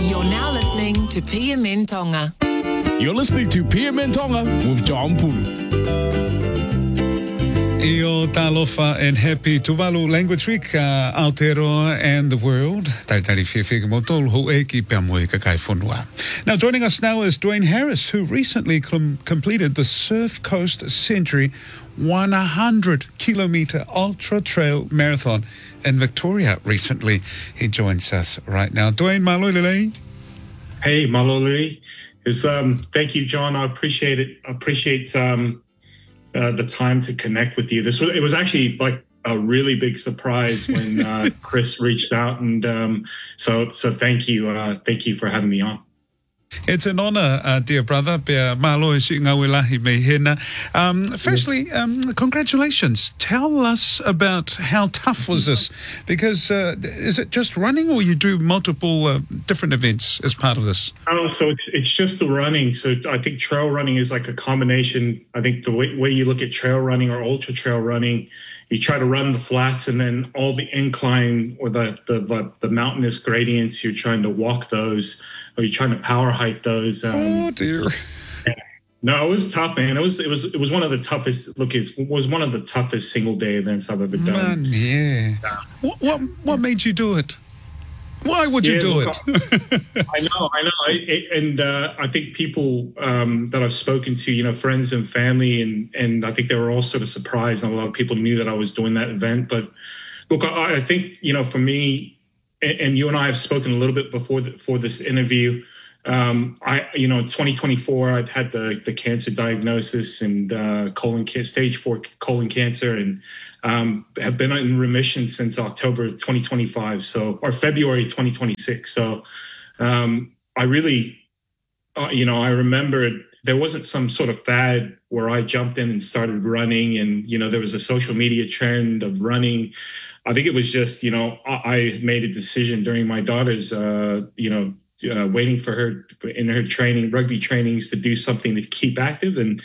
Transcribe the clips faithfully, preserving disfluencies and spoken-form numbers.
You're now listening to P M N Tonga. You're listening to P M N Tonga with John Pulu. Io talofa and happy Tuvalu Language Week, uh, Aotearoa and the world. Taritari whiwhiga mo tolu ho e ki pia moe ka kai whanua. Now joining us now is Dwayne Harris, who recently com- completed the Surf Coast Century one hundred kilometre ultra trail marathon in Victoria recently. He joins us right now. Dwayne, malolele. Hey, malolele. It's, um, thank you, John. I appreciate it. I appreciate um, uh, the time to connect with you. This was, it was actually like a really big surprise when uh, Chris reached out. And um, so, so thank you. Uh, thank you for having me on. It's an honour, uh, dear brother. Pea malo e si ngawilahi me hena. Um, firstly, um, congratulations. Tell us about how tough was this? Because uh, is it just running, or you do multiple uh, different events as part of this? Oh, so it's, it's just the running. So I think trail running is like a combination. I think the way, way you look at trail running or ultra trail running, you try to run the flats, and then all the incline or the the, the, the mountainous gradients, you're trying to walk those, or you're trying to power hike those. Um, oh dear! No, it was tough, man. It was it was it was one of the toughest. Look, it was one of the toughest single day events I've ever done. Man, yeah. yeah. What what what made you do it? Why would you yeah, do look, it? I know, I know, I, and uh, I think people um, that I've spoken to, you know, friends and family, and and I think they were all sort of surprised. And a lot of people knew that I was doing that event. But look, I, I think, you know, for me, and, and you and I have spoken a little bit before the, for this interview. Um, I, you know, in twenty twenty-four, I'd had the the cancer diagnosis and uh, colon stage four colon cancer, and um, have been in remission since October twenty twenty-five, so or February twenty twenty-six. So um, I really, uh, you know, I remembered there wasn't some sort of fad where I jumped in and started running, and you know, there was a social media trend of running. I think it was just, you know, I, I made a decision during my daughter's, uh, you know. Uh, waiting for her in her training, rugby trainings, to do something to keep active. And,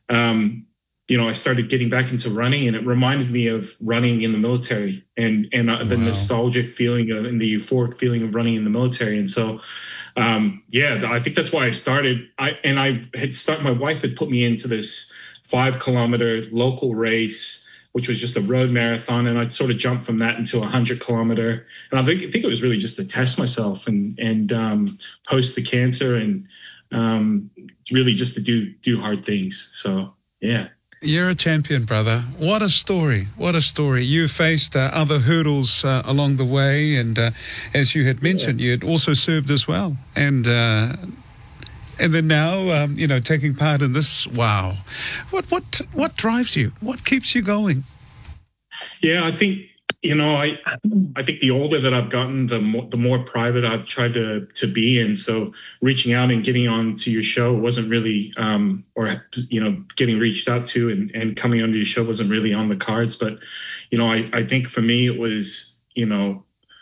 um, you know, I started getting back into running, and it reminded me of running in the military and, and uh, the wow. nostalgic feeling of, and the euphoric feeling of running in the military. And so, um, yeah, I think that's why I started. I, and I had started, my wife had put me into this five kilometer local race, which was just a road marathon. And I'd sort of jumped from that into a hundred kilometer. And I think, I think it was really just to test myself and, and um, post the cancer, and um, really just to do, do hard things. So, yeah. You're a champion, brother. What a story. What a story. You faced uh, other hurdles uh, along the way. And uh, as you had mentioned, yeah. you had also served as well. And, uh, And then now, um, you know, taking part in this. Wow, what what what drives you? What keeps you going? Yeah, I think you know, I I think the older that I've gotten, the more the more private I've tried to to be, and so reaching out and getting on to your show wasn't really, um, or you know, getting reached out to and, and coming onto your show wasn't really on the cards. But you know, I I think for me it was, you know,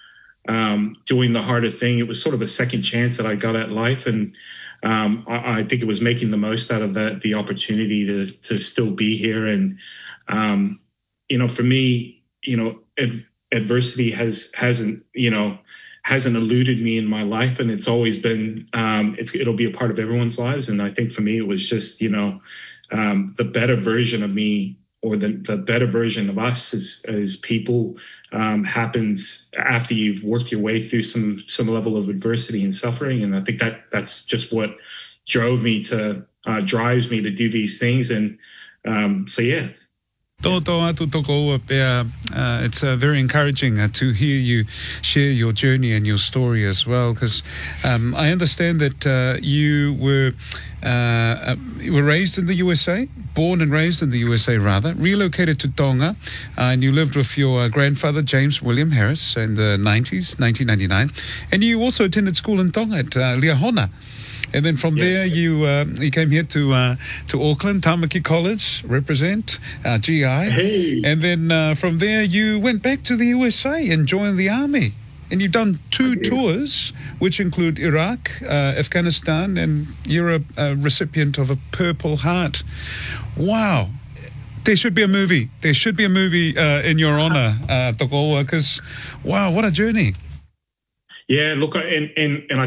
um, doing the harder thing. It was sort of a second chance that I got at life, and. Um, I, I think it was making the most out of that, the opportunity to to still be here. And, um, you know, for me, you know, ad- adversity has, hasn't, you know, hasn't eluded me in my life. And it's always been, um, it's, it'll be a part of everyone's lives. And I think for me, it was just, you know, um, the better version of me, or the, the better version of us as, as people um, happens after you've worked your way through some some level of adversity and suffering. And I think that that's just what drove me to, uh, drives me to do these things. And um, so, yeah. Tō tō atu toko ua pea. Uh, it's uh, very encouraging uh, to hear you share your journey and your story as well, because um, I understand that uh, you were uh, uh, you were raised in the U S A, born and raised in the U S A rather, relocated to Tonga, uh, and you lived with your uh, grandfather James William Harris in the nineties, nineteen ninety-nine, and you also attended school in Tonga at uh, Liahona. And then from yes. there, you uh, you came here to uh, to Auckland, Tamaki College, represent uh, G I. Hey. And then uh, from there, you went back to the U S A and joined the army. And you've done two tours, which include Iraq, uh, Afghanistan, and you're a, a recipient of a Purple Heart. Wow. There should be a movie. There should be a movie uh, in your honor, uh, Tokoa, because, wow, what a journey. Yeah, look, and, and, and I think,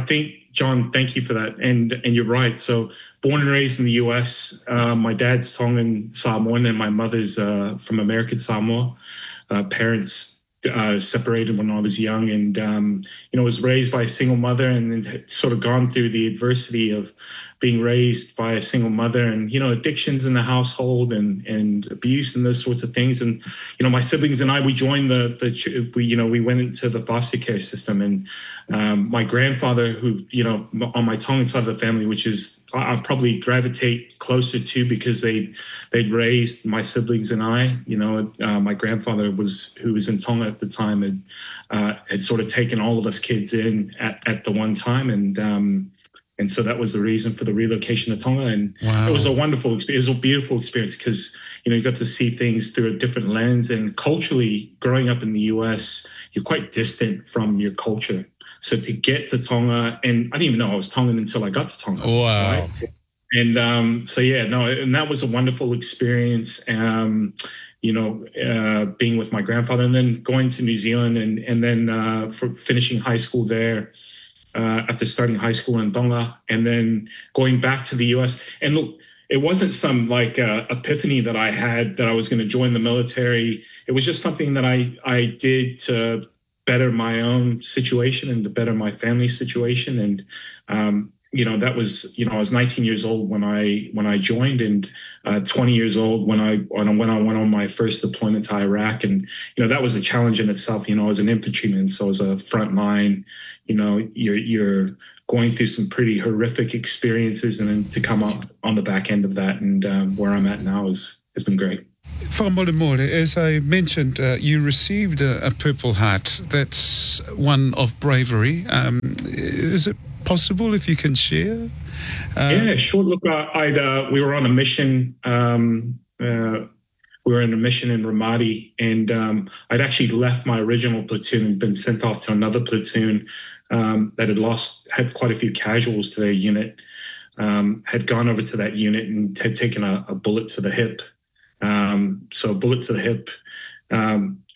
John, thank you for that. And and you're right. So born and raised in the U S, uh, my dad's Tongan Samoan and my mother's uh, from American Samoa. Uh, parents uh, separated when I was young, and um, you know, was raised by a single mother, and then had sort of gone through the adversity of being raised by a single mother, and you know, addictions in the household, and and abuse and those sorts of things. And you know, my siblings and I, we joined the the we you know we went into the foster care system, and um, my grandfather, who you know on my Tongan side of the family, which is I probably gravitate closer to because they they'd raised my siblings and I. You know, uh, my grandfather was who was in Tonga at the time, had uh, had sort of taken all of us kids in at, at the one time, and um, and so that was the reason for the relocation to Tonga. And Wow. it was a wonderful, it was a beautiful experience because you know you got to see things through a different lens, and culturally, growing up in the U S, you're quite distant from your culture. So to get to Tonga, and I didn't even know I was Tongan until I got to Tonga. Wow. Right? And um, so, yeah, no, and that was a wonderful experience, um, you know, uh, being with my grandfather, and then going to New Zealand, and, and then uh, for finishing high school there uh, after starting high school in Tonga, and then going back to the U S. And look, it wasn't some like uh, epiphany that I had that I was going to join the military. It was just something that I, I did to better my own situation and to better my family's situation. And, um, you know, that was, you know, I was nineteen years old when I, when I joined, and uh, twenty years old when I, when I went on, went on my first deployment to Iraq. And, you know, that was a challenge in itself. You know, I was an infantryman, so I was a front line, you know, you're, you're going through some pretty horrific experiences, and then to come up on the back end of that, and um, where I'm at now is, has been great. Whamamolemole, as I mentioned, uh, you received a, a Purple Heart. That's one of bravery. Um, is it possible if you can share? Uh, yeah, sure. Look, uh, I'd, uh, we were on a mission. Um, uh, we were on a mission in Ramadi, and um, I'd actually left my original platoon and been sent off to another platoon um, that had lost, had quite a few casualties to their unit, um, had gone over to that unit and had taken a, a bullet to the hip. Um, so a bullet to the hip, um,